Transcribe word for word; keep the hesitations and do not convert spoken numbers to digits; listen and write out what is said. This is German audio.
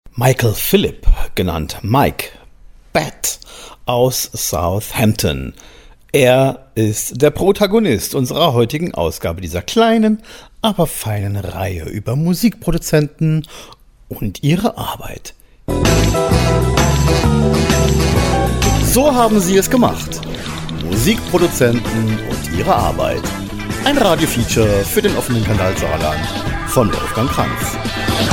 Michael Phillip, genannt Mike Batt, aus Southampton. Er ist der Protagonist unserer heutigen Ausgabe dieser kleinen, aber feinen Reihe über Musikproduzenten und ihre Arbeit. So haben sie es gemacht. Musikproduzenten und ihre Arbeit. Ein Radiofeature für den offenen Kanal Saarland von Wolfgang Kranz.